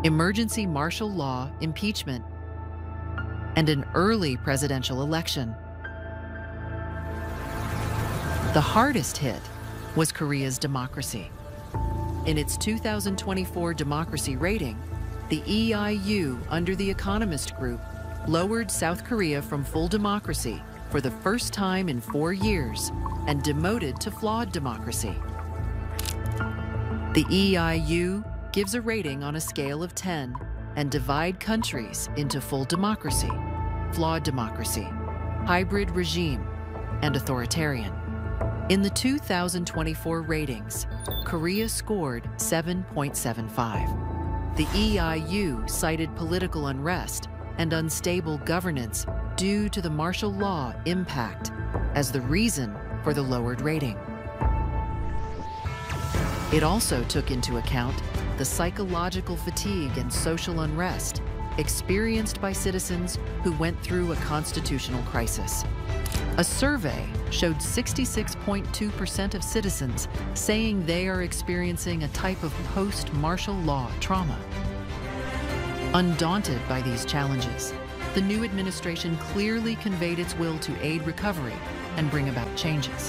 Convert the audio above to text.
emergency martial law, impeachment, and an early presidential election. The hardest hit was Korea's democracy. In its 2024 democracy rating, the EIU, under the Economist Group, lowered South Korea from full democracy for the first time in 4 years and demoted to flawed democracy. The EIU gives a rating on a scale of 10 and divide countries into full democracy, flawed democracy, hybrid regime, and authoritarian. In the 2024 ratings, Korea scored 7.75. The EIU cited political unrest and unstable governance due to the martial law impact as the reason for the lowered rating. It also took into account the psychological fatigue and social unrest experienced by citizens who went through a constitutional crisis. A survey showed 66.2% of citizens saying they are experiencing a type of post-martial law trauma. Undaunted by these challenges, the new administration clearly conveyed its will to aid recovery and bring about changes.